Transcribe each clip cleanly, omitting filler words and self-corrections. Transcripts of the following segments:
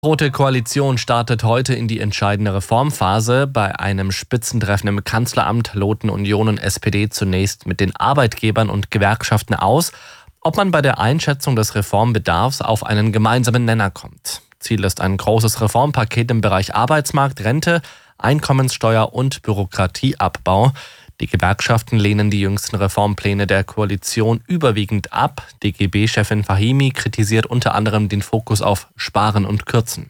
Rote Koalition startet heute in die entscheidende Reformphase. Bei einem Spitzentreffen im Kanzleramt loten Union und SPD zunächst mit den Arbeitgebern und Gewerkschaften aus, ob man bei der Einschätzung des Reformbedarfs auf einen gemeinsamen Nenner kommt. Ziel ist ein großes Reformpaket im Bereich Arbeitsmarkt, Rente, Einkommenssteuer und Bürokratieabbau. Die Gewerkschaften lehnen die jüngsten Reformpläne der Koalition überwiegend ab. DGB-Chefin Fahimi kritisiert unter anderem den Fokus auf Sparen und Kürzen.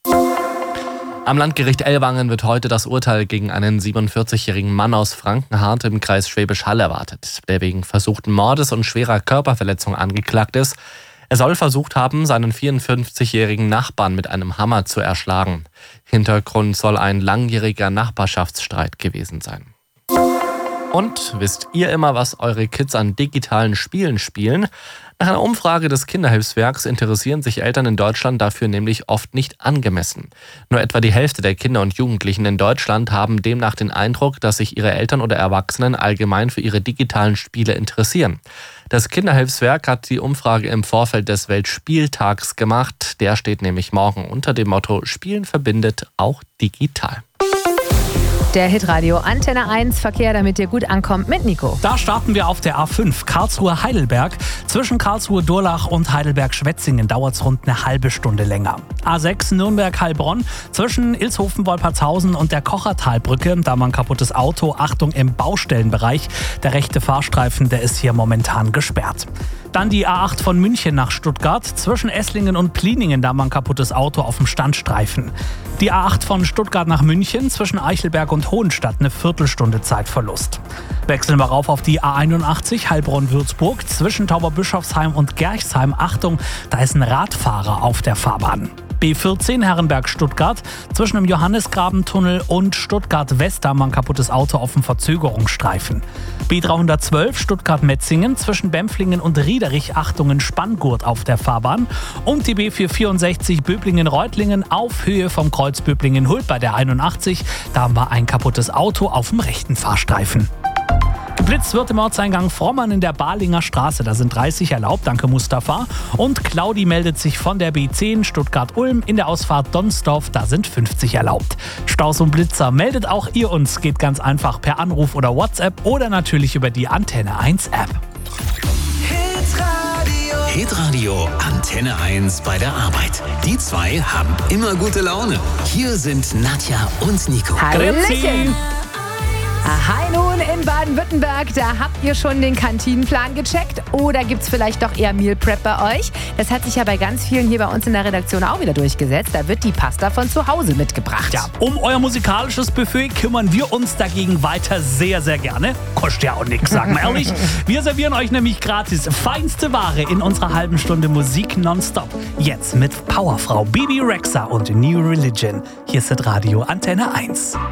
Am Landgericht Ellwangen wird heute das Urteil gegen einen 47-jährigen Mann aus Frankenhardt im Kreis Schwäbisch Hall erwartet, der wegen versuchten Mordes und schwerer Körperverletzung angeklagt ist. Er soll versucht haben, seinen 54-jährigen Nachbarn mit einem Hammer zu erschlagen. Hintergrund soll ein langjähriger Nachbarschaftsstreit gewesen sein. Und wisst ihr immer, was eure Kids an digitalen Spielen spielen? Nach einer Umfrage des Kinderhilfswerks interessieren sich Eltern in Deutschland dafür nämlich oft nicht angemessen. Nur etwa die Hälfte der Kinder und Jugendlichen in Deutschland haben demnach den Eindruck, dass sich ihre Eltern oder Erwachsenen allgemein für ihre digitalen Spiele interessieren. Das Kinderhilfswerk hat die Umfrage im Vorfeld des Weltspieltags gemacht. Der steht nämlich morgen unter dem Motto Spielen verbindet, auch digital. Der Hitradio Antenne 1 Verkehr, damit ihr gut ankommt, mit Nico. Da starten wir auf der A5 Karlsruhe-Heidelberg. Zwischen Karlsruhe-Durlach und Heidelberg-Schwetzingen dauert es rund eine halbe Stunde länger. A6 Nürnberg-Heilbronn. Zwischen Ilshofen-Wolpertshausen und der Kochertalbrücke, da war ein kaputtes Auto. Achtung im Baustellenbereich. Der rechte Fahrstreifen, der ist hier momentan gesperrt. Dann die A8 von München nach Stuttgart. Zwischen Esslingen und Pliningen, da war ein kaputtes Auto auf dem Standstreifen. Die A8 von Stuttgart nach München. Zwischen Eichelberg und Hohenstadt eine Viertelstunde Zeitverlust. Wechseln wir rauf auf die A81 Heilbronn-Würzburg. Zwischen Tauberbischofsheim und Gerchsheim. Achtung, da ist ein Radfahrer auf der Fahrbahn. B14 Herrenberg-Stuttgart. Zwischen dem Johannisgrabentunnel und Stuttgart-West haben wir ein kaputtes Auto auf dem Verzögerungsstreifen. B312 Stuttgart-Metzingen. Zwischen Bempflingen und Riederich. Achtung, ein Spanngurt auf der Fahrbahn. Und die B464 Böblingen-Reutlingen auf Höhe vom Kreuz Böblingen-Hult bei der 81. Da haben wir ein kaputtes Auto auf dem rechten Fahrstreifen. Geblitzt wird im Ortseingang Frommern in der Balinger Straße. Da sind 30 erlaubt, danke Mustafa. Und Claudi meldet sich von der B10 Stuttgart-Ulm in der Ausfahrt Donsdorf. Da sind 50 erlaubt. Staus und Blitzer, meldet auch ihr uns. Geht ganz einfach per Anruf oder WhatsApp oder natürlich über die Antenne 1 App. Hitradio Antenne 1 bei der Arbeit. Die zwei haben immer gute Laune. Hier sind Nadja und Nico. Hallöchen! Hi nun in Baden-Württemberg, da habt ihr schon den Kantinenplan gecheckt oder gibt's vielleicht doch eher Meal Prep bei euch? Das hat sich ja bei ganz vielen hier bei uns in der Redaktion auch wieder durchgesetzt. Da wird die Pasta von zu Hause mitgebracht. Ja, um euer musikalisches Buffet kümmern wir uns dagegen weiter sehr, sehr gerne. Kostet ja auch nichts, sagen wir ehrlich. Wir servieren euch nämlich gratis feinste Ware in unserer halben Stunde Musik nonstop. Jetzt mit Powerfrau Bibi Rexha und New Religion. Hier ist das Radio Antenne 1.